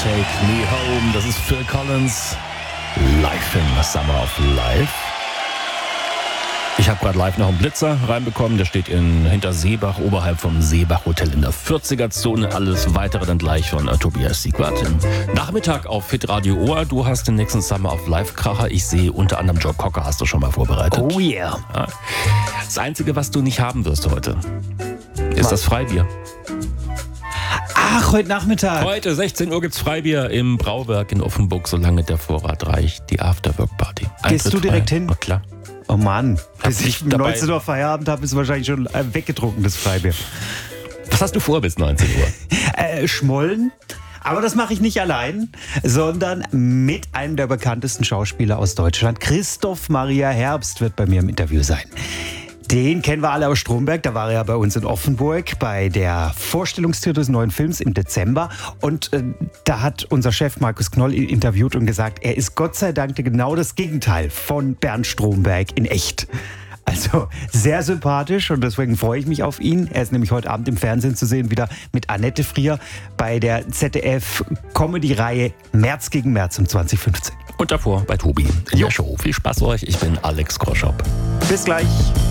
Take Me Home. Das ist Phil Collins live in Summer of Life. Ich habe gerade live noch einen Blitzer reinbekommen. Der steht hinter Seebach, oberhalb vom Seebach Hotel in der 40er-Zone. Alles weitere dann gleich von Tobias Siegwart. Nachmittag auf Hitradio Ohr. Du hast den nächsten Summer of Life-Kracher. Ich sehe unter anderem Joe Cocker hast du schon mal vorbereitet. Oh yeah. Ja. Das Einzige, was du nicht haben wirst heute, ist das Freibier. Ach, heute Nachmittag. Heute, 16 Uhr, gibt's Freibier im Brauwerk in Offenburg, solange der Vorrat reicht. Die Afterwork-Party. Gehst du direkt hin? Na klar. Oh Mann, bis ich nicht dabei. 19 Uhr Feierabend habe, ist wahrscheinlich schon weggetrunken, das Freibier. Was hast du vor bis 19 Uhr? Schmollen. Aber das mache ich nicht allein, sondern mit einem der bekanntesten Schauspieler aus Deutschland. Christoph Maria Herbst wird bei mir im Interview sein. Den kennen wir alle aus Stromberg, da war er ja bei uns in Offenburg bei der Vorstellungstour des neuen Films im Dezember. Und da hat unser Chef Markus Knoll ihn interviewt und gesagt, er ist Gott sei Dank genau das Gegenteil von Bernd Stromberg in echt. Also sehr sympathisch und deswegen freue ich mich auf ihn. Er ist nämlich heute Abend im Fernsehen zu sehen, wieder mit Annette Frier bei der ZDF-Comedy-Reihe März gegen März um 2015. Und davor bei Tobi in der Show. Viel Spaß euch, ich bin Alex Groschop. Bis gleich.